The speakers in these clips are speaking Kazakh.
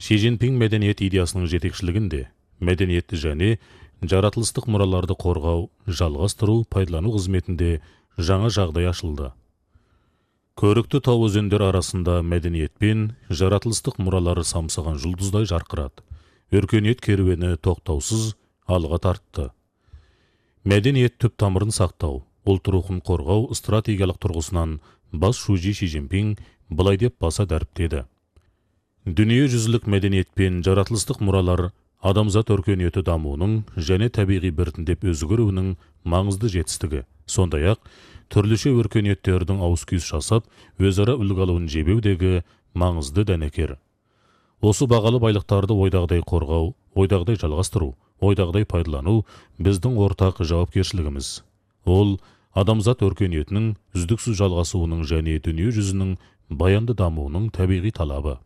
Ши Цзиньпин мәдениет идеясының жетекшілігінде мәдениетті және жаратылыстық мұраларды қорғау, жалғастыру, пайдалану қызметінде жаңа жағдай ашылды. Көрікті тау өзендер арасында мәдениет пен жаратылыстық мұралары самсаған жұлдыздай жарқырады. Өркениет керуені тоқтаусыз алға тартты. Мәдениет түп тамырын сақтау, ұлт рухын қорғау стратегиялық тұрғысынан бас шужи Ши Цзиньпин былай деп баса дәріптеді. Дүниежүзілік мәдениет пен жаратылыстық мұралар адамзат өркениеті дамуының және табиғи біртіндеп өзгеруінің маңызды жетістігі. Сондай-ақ, түрліше өркениеттердің ауыс-күйіс жасап, өзара үлгі алуын жебеудегі маңызды дәнекер. Осы бағалы байлықтарды ойдағыдай қорғау, ойдағыдай жалғастыру, ойдағыдай пайдалану біздің ортақ жауапкершілігіміз. Ол адамзат өркениетінің үздіксіз жалғасуының және дүние жүзінің баянды дамуының табиғи талабы.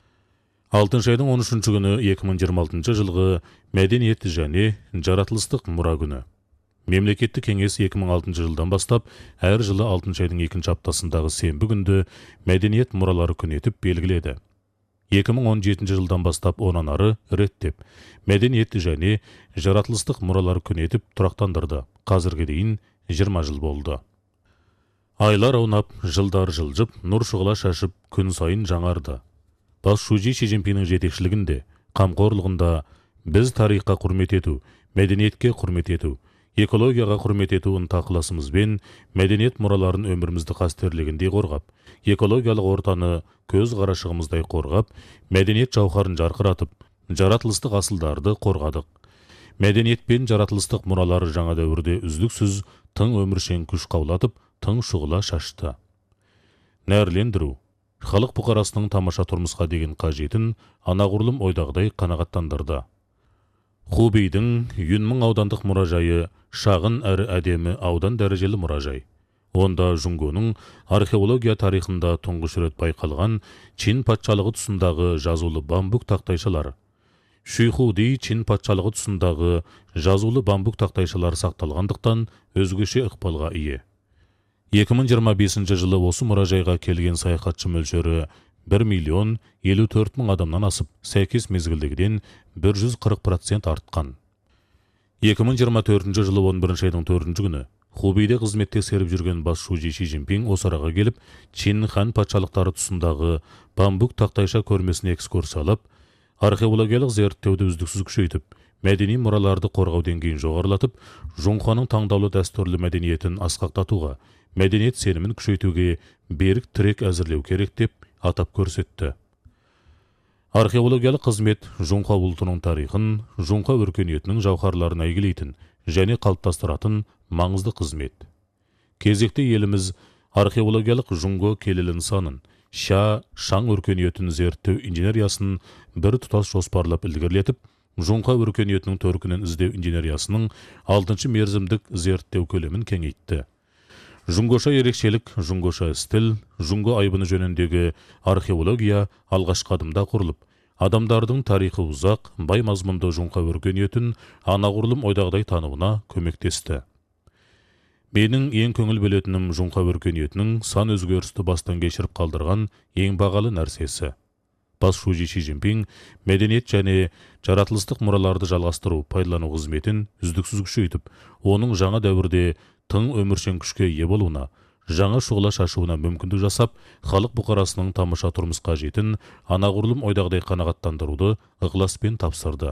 6 айдың 13 күні 2026 жылғы мәдениет және жаратылыстық мұра күні. Мемлекеттік кеңес 2006 жылдан бастап әр жылы 6 айдың 2 аптасындағы сенбі күнді мәдениет мұралары күні етіп белгіледі. 2017 жылдан бастап онан ары реттеп, мәдениет және жаратылыстық мұралар күні етіп тұрақтандырды. Қазірге дейін 20 жыл болды. Айлар аунап, жылдар жылжып, нұр шұғыла шашып, күн сайын жаңарды. Бас шужи Ши Цзиньпиннің жетекшілігінде, қамқорлығында біз тарихқа құрмет ету, мәдениетке құрмет ету, экологияға құрмет ету ынтақыласымызбен мәдениет мұраларын өмірімізді қастерлегендей қорғап, экологиялық ортаны көз қарашығымыздай қорғап, мәдениет жауһарын жарқыратып, жаратылыстық асылдарды қорғадық. Мәдениет пен жаратылыстық мұралары жаңа дәуірде үздіксіз тың өміршең күш қаулатып, тың шұғыла шашты. Нәрлендіру, халық бұқарасының тамаша тұрмысқа деген қажетін анағұрлым ойдағыдай қанағаттандырды. Хубейдің Юнмың аудандық мұражайы шағын әрі әдемі аудан дәрежелі мұражай. Онда Жұңгоның археология тарихында тұңғыш рет байқалған Чин патшалығы тұсындағы жазулы бамбук тақтайшалар. Шүйхуди Чин патшалығы тұсындағы жазулы бамбук тақтайшалар сақталғандықтан өзгеше ықпалға ие. 2025 жылы осы мұражайға келген саяхатшы мөлшері 1.054.000 адамнан асып, сәйкес мезгілдегіден 140% артқан. 2024 жылы 11 айдың 4 күні Хубейде қызметте серіп жүрген бас шужи Ши Цзиньпин осы араға келіп, Чин хан патшалықтары тұсындағы бамбук тақтайша көрмесіне экскурсиялап, археологиялық зерттеуді үздіксіз күшейтіп, мәдени мұраларды қорғау деңгейін жоғарылатып, Жұңханың таңдаулы дәстүрлі мәдениетін асқақтатуға, мәдениет сенімін күшейтуге берік тірек әзірлеу керек деп атап көрсетті. Археологиялық қызмет Жұңқа ұлтының тарихын, Жұңқа өркениетінің жауһарларын әйгілейтін және қалыптастыратын маңызды қызмет. Кезекте еліміз археологиялық Жұңго келелі нысанын, Шаң өркениетін зерттеу инженериясын бір тұтас жоспарлап ілгерілетіп, Жұңқа өркениетінің төркінін іздеу инженериясының 6 мерзімдік зерттеу көлемін кеңейтті. Жұңгоша ерекшелік, жұңгоша стил, жұңго айбыны жөніндегі археология алғашқы адымда құрылып, адамдардың тарихы ұзақ, бай мазмұнды Жұңқа өркениетін анағұрлым ойдағыдай тануына көмектесті. Менің ең көңіл бөлетінім Жұңқа өркениетінің сан өзгерісті бастан кешіріп қалдырған ең бағалы нәрсесі. Бас шужи Ши Цзиньпин мәдениет және жаратылыстық мұраларды жалғастыру, пайдалану қызметін үздіксіз күшейтіп, оның жаңа дәуірде тың өміршең күшке ие болуына, жаңа шұғыла шашуына мүмкіндік жасап, халық бұқарасының тамаша тұрмыс қажетін анағұрлым ойдағыдай қанағаттандыруды ықыласпен тапсырды.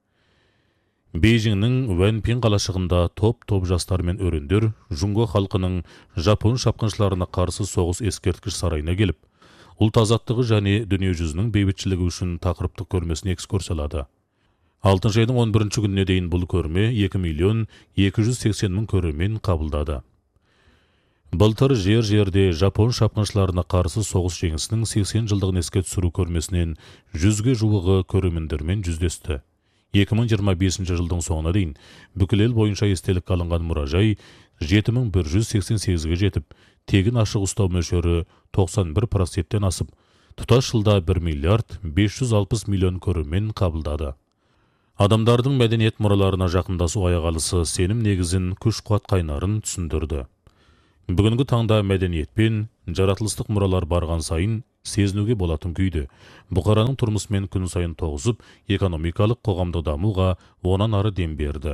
Бейжіңнің Вэньпин қалашығында топ-топ жастар мен өрендер Жұңго халқының жапон шапқыншыларына қарсы соғыс ескерткіш сарайына келіп, ұлт азаттығы және дүние жүзінің бейбітшілігі үшін тақырыптық көрмесіне экскурсиялады. 6 айдың 11 күніне дейін бұл көрме 2.280.000 көрермен қабылдады. Былтыр жер-жерде жапон шапқыншыларына қарсы соғыс жеңісінің 80 жылдығын еске түсіру көрмесінен 100-ге жуығы көрермендермен жүздесті. 2025 жылдың соңына дейін бүкіл ел бойынша естелік алынған мұражай 7188-ге жетіп, тегін ашық ұстау мөлшері 91%-тен асып, тұтас жылда 1.560.000.000 көрермен қабылдады. Адамдардың мәдениет мұраларына жақындасу аяғалысы сенім негізін, күш-қуат қайнарын түсіндірді. Бүгінгі таңда мәдениет пен жаратылыстық мұралар барған сайын сезінуге болатын күйді. Бұқараның тұрмысымен күн сайын тоғызып, экономикалық қоғамдық дамуға онан ары дем берді.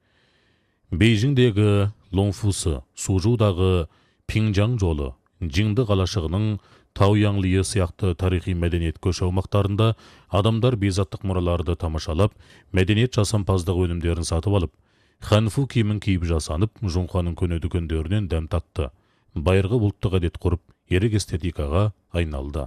Бейжіңдегі Лоңфусы, Сужудағы Пиңжаң жолы, Жиңді қалашығының Тауянлиы сияқты тарихи мәдениет көш аумақтарында адамдар бейзаттық мұраларды тамашалап, мәдениет жасампаздық өнімдерін сатып алып, ханфу киімін киіп жасанып, Жоңқаның көне дүкендерінен дәм татты. Байырғы ұлттық әдет құрып, ерек эстетикаға айналды.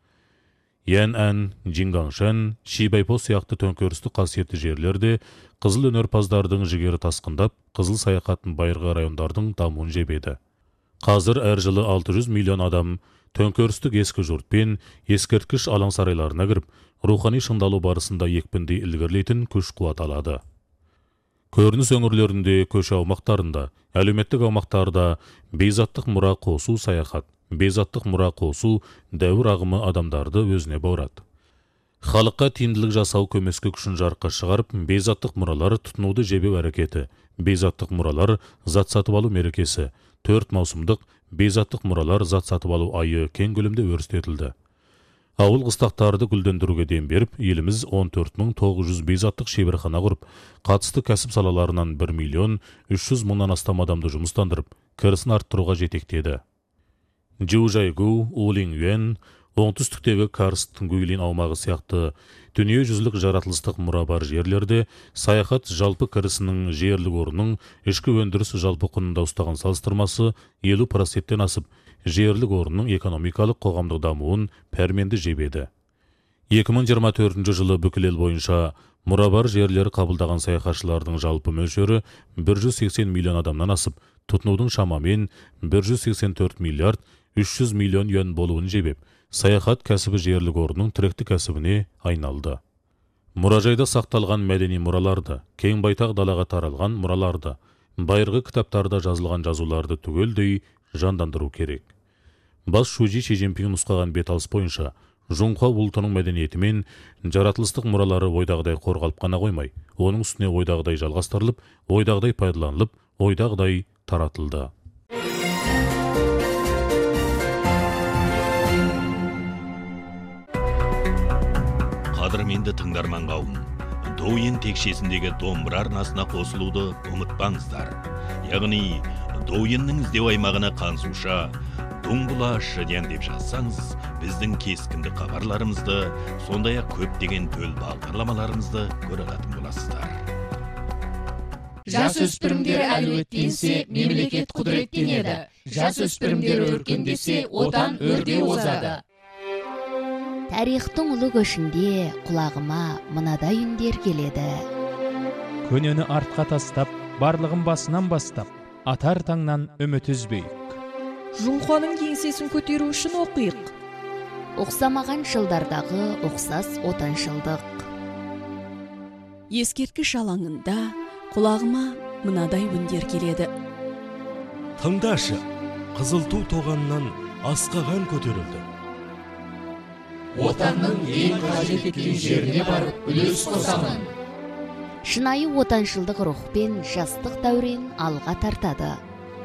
Ян-Ан, Жиңгаңшан, Шибайпо сияқты төңкерістік қасиетті жерлерде қызыл өнерпаздардың жігері тасқындап, қызыл саяхатын байырғы райондардың дамуын жебеді. Қазір әр жылы 600 миллион адам төңкерістік ескі жұртпен ескерткіш алаң сарайларына кіріп, рухани шыңдалу барысында екпінді ілгерлейтін күш-қуат алады. Көрініс өңірлерінде, көше аумақтарында, әлеуметтік аумақтарда бейзаттық мұра қосу саяхат, бейзаттық мұра қосу дәуір ағымы адамдарды өзіне баурады. Халыққа тиімділік жасау көмескі күшін жарыққа шығарып, бейзаттық мұралар тұтынуды жебеу әрекеті, бейзаттық мұралар зат сатып алу мерекесі, 4 маусымдық бейзаттық мұралар зат сатып алу айы кең көлемде өрістетілді. Ауыл қыстақтарды гүлдендіруге дем беріп, еліміз 14.900 бейзаттық шеберхана құрып, қатысты кәсіп салаларынан 1.300.000 астам адамды жұмыстандырып, кірісін арттыруға жетектеді. Джиужайгу, Улингюен, оңтүстіктегі Карст, Гуйлин аумағы сияқты дүниежүзілік жаратылыстық мұра бар жерлерде саяхат жалпы кірісінің жерлік орнының ішкі өндіріс жалпы құнында ұстаған салыстырмасы 50%-тен асып, жерлік орнының экономикалық қоғамдық дамуын пәрменді жебеді. 2024 жылы бүкіл ел бойынша мұра бар жерлер қабылдаған саяхатшылардың жалпы мөлшері 180 миллион адамнан асып, тұтынудың шамамен 184 миллиард 300 миллион юан болуын жебеп, саяхат кәсібі жерлік орнының тіректі кәсібіне айналды. Мұражайда сақталған мәдени мұраларды, кең байтақ далаға таралған мұраларды, байырғы кітаптарда жазылған жазуларды түгелдей жандандыру керек. Бас Шужи Ши Цзиньпин нұсқаған беталыс бойынша, Жоңқа ұлтының мәдениеті мен жаратылыстық мұралары ойдағыдай қорғалып қана қоймай, оның үстіне ойдағыдай жалғастырылып, ойдағыдай пайдаланылып, ойдағыдай таратылды. Қадірменді тыңдарман қауым, Доуин текшесіндегі домбыра арнасына қосылуды ұмытпаңыздар. Яғни, Доуиннің іздеу аймағына қансуша, Дуңбұла Шыден деп жазсаңыз, біздің кескінді хабарларымызды, сондай-ақ көптеген төл бағдарламаларымызды көре алатын боласыздар. Жасөспірімдер әлеуеттенсе, мемлекет құдіреттенеді. Жасөспірімдер өркендесе, отан өрде озады. Тарихтың ұлы көшінде құлағыма мынадай үндер келеді. Көнені артқа тастап, барлығын басынан бастап, атар таңнан үміт үзбейік. Жоңқаның еңсесін көтеру үшін оқиық. Оқсамаған жылдардағы оқсас отаншылдық. Ескерткіш алаңында құлағыма мынадай үндер келеді. Тыңдашы, қызыл ту тоғаннан асқаған көтерілді. Отанның ең қажет еткен жеріне барып үлес қосамын. Шынайы отаншылдық рухпен жастық дәурен алға тартады.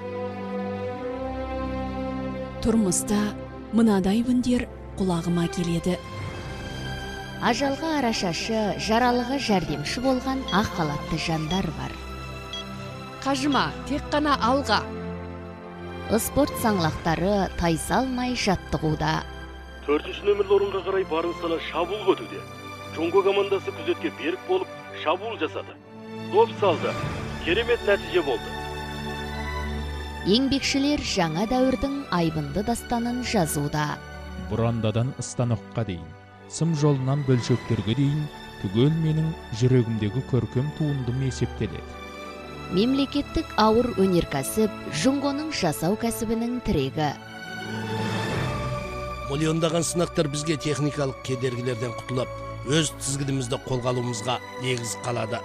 Тұрмыста мынадай үндер құлағыма келеді. Ажалға арашашы, жаралыға жәрдемші болған ақ халатты жандар бар. Қажыма, тек қана алға. Спорт саңлақтары тайсалмай жаттығуда. 4-ші нөмірлі орынға қарай барын сала шабуыл көтуде. Жоңго командасы күзетке берік болып шабуыл жасады. Доп салды. Керемет нәтиже болды. Еңбекшілер жаңа дәуірдің айбынды дастанын жазуда. Бұрандадан станокқа дейін, сым жолынан бөлшектерге дейін, түгел менің жүрегімдегі көркем туындым есептеледі. Мемлекеттік ауыр өнеркәсіп Жоңғоның жасау кәсібінің тірегі. Миллиондаған сынақтар бізге техникалық кедергілерден құтылып, өз тізгінімізді қолға алуымызға негіз қалады.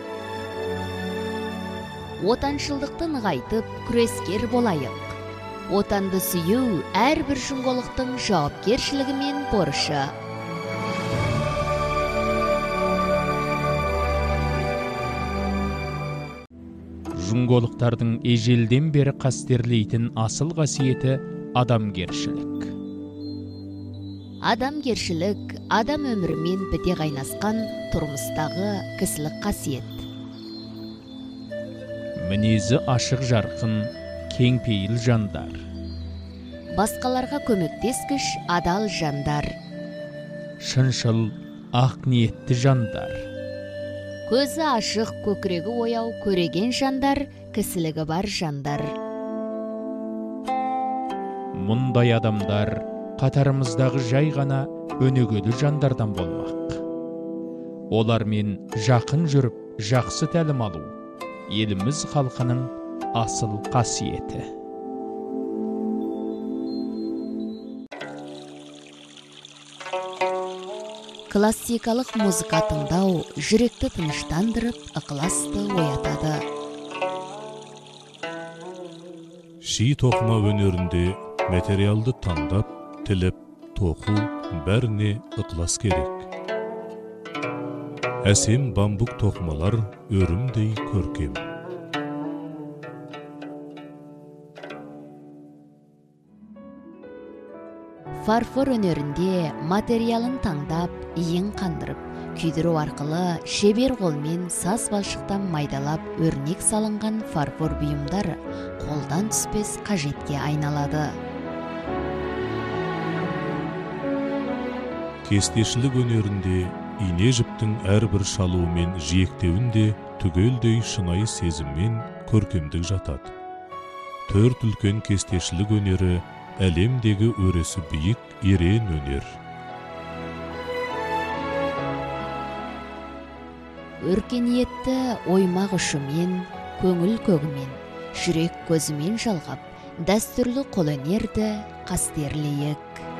Отаншылдықты нығайтып, күрескер болайық. Отанды сүю әрбір жоңғолықтың жауапкершілігі мен борышы. Жоңғолықтардың ежелден бері қастерлейтін асыл қасиеті адамгершілік. Адамгершілік адам өмірімен біте қайнасқан тұрмыстағы кісілік қасиет. Мінезі ашық жарқын, кеңпейіл жандар. Басқаларға көмектескіш адал жандар. Шыншыл, ақ ниетті жандар. Көзі ашық, көкірегі ояу, көреген жандар, кісілігі бар жандар. Мұндай адамдар қатарымыздағы жай ғана өнегелі жандардан болмақ. Олармен жақын жүріп, жақсы тәлім алу еліміз халқының асыл қасиеті. Классикалық музыка тыңдау жүректі тыныштандырып, ықыласты оятады. Ши тоқыма өнерінде материалды таңдап, тіліп, тоқу бәріне ықылас керек. Әсем бамбук тоқымалар өрімдей көркем. Фарфор өнерінде материалын таңдап, иін қандырып, күйдіру арқылы шебер қолмен саз балшықтан майдалап өрнек салынған фарфор бұйымдары қолдан түспес қажетке айналады. Кестешілік өнерінде ине жіптің әрбір шалуы мен жиектеуінде түгелдей шынайы сезіммен көркемдік жатады. Төрт үлкен кестешілік өнері әлемдегі өресі биік ерен өнер. Өркениетті оймақ ұшымен, көңіл көгімен, жүрек көзімен жалғап, дәстүрлі қолөнерді қастерлейік.